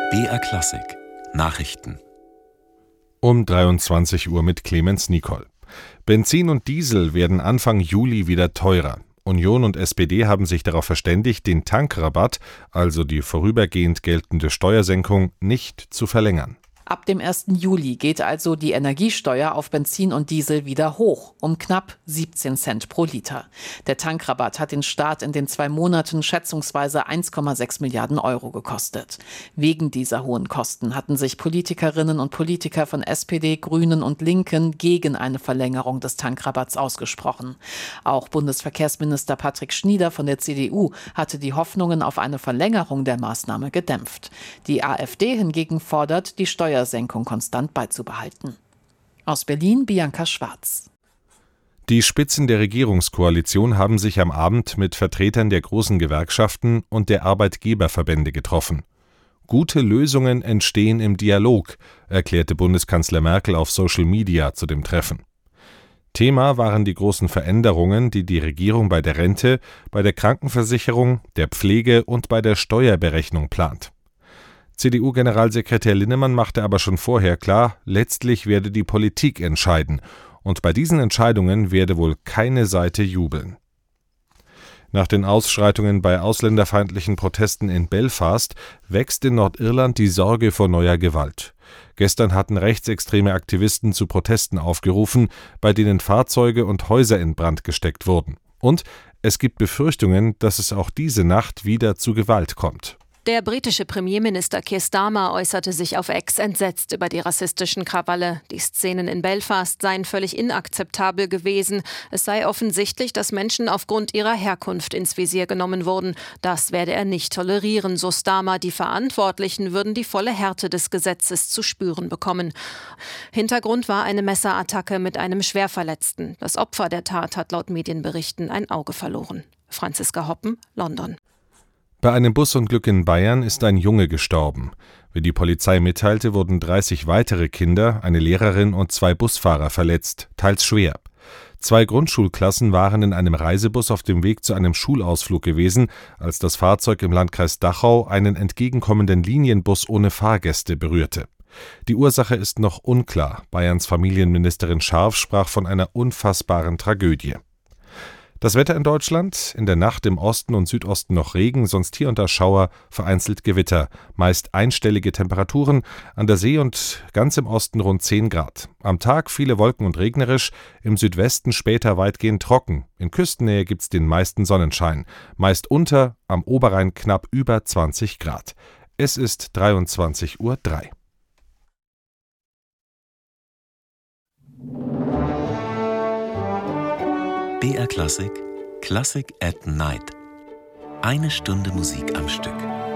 BR Klassik Nachrichten Um 23 Uhr mit Clemens Nicol. Benzin und Diesel werden Anfang Juli wieder teurer. Union und SPD haben sich darauf verständigt, den Tankrabatt, also die vorübergehend geltende Steuersenkung, nicht zu verlängern. Ab dem 1. Juli geht also die Energiesteuer auf Benzin und Diesel wieder hoch, um knapp 17 Cent pro Liter. Der Tankrabatt hat den Staat in den 2 Monaten schätzungsweise 1,6 Milliarden Euro gekostet. Wegen dieser hohen Kosten hatten sich Politikerinnen und Politiker von SPD, Grünen und Linken gegen eine Verlängerung des Tankrabatts ausgesprochen. Auch Bundesverkehrsminister Patrick Schnieder von der CDU hatte die Hoffnungen auf eine Verlängerung der Maßnahme gedämpft. Die AfD hingegen fordert, die Steuersenkung konstant beizubehalten. Aus Berlin Bianca Schwarz. Die Spitzen der Regierungskoalition haben sich am Abend mit Vertretern der großen Gewerkschaften und der Arbeitgeberverbände getroffen. Gute Lösungen entstehen im Dialog, erklärte Bundeskanzler Merkel auf Social Media zu dem Treffen. Thema waren die großen Veränderungen, die die Regierung bei der Rente, bei der Krankenversicherung, der Pflege und bei der Steuerberechnung plant. CDU-Generalsekretär Linnemann machte aber schon vorher klar, letztlich werde die Politik entscheiden, und bei diesen Entscheidungen werde wohl keine Seite jubeln. Nach den Ausschreitungen bei ausländerfeindlichen Protesten in Belfast wächst in Nordirland die Sorge vor neuer Gewalt. Gestern hatten rechtsextreme Aktivisten zu Protesten aufgerufen, bei denen Fahrzeuge und Häuser in Brand gesteckt wurden. Und es gibt Befürchtungen, dass es auch diese Nacht wieder zu Gewalt kommt. Der britische Premierminister Keir Starmer äußerte sich auf X entsetzt über die rassistischen Krawalle. Die Szenen in Belfast seien völlig inakzeptabel gewesen. Es sei offensichtlich, dass Menschen aufgrund ihrer Herkunft ins Visier genommen wurden. Das werde er nicht tolerieren, so Starmer. Die Verantwortlichen würden die volle Härte des Gesetzes zu spüren bekommen. Hintergrund war eine Messerattacke mit einem Schwerverletzten. Das Opfer der Tat hat laut Medienberichten ein Auge verloren. Franziska Hoppen, London. Bei einem Busunglück in Bayern ist ein Junge gestorben. Wie die Polizei mitteilte, wurden 30 weitere Kinder, eine Lehrerin und 2 Busfahrer verletzt, teils schwer. 2 Grundschulklassen waren in einem Reisebus auf dem Weg zu einem Schulausflug gewesen, als das Fahrzeug im Landkreis Dachau einen entgegenkommenden Linienbus ohne Fahrgäste berührte. Die Ursache ist noch unklar. Bayerns Familienministerin Scharf sprach von einer unfassbaren Tragödie. Das Wetter in Deutschland: in der Nacht im Osten und Südosten noch Regen, sonst hier und da Schauer, vereinzelt Gewitter, meist einstellige Temperaturen, an der See und ganz im Osten rund 10 Grad. Am Tag viele Wolken und regnerisch, im Südwesten später weitgehend trocken. In Küstennähe gibt's den meisten Sonnenschein, meist unter, am Oberrhein knapp über 20 Grad. Es ist 23:03 Uhr. BR Klassik Classic at Night. 1 Stunde Musik am Stück.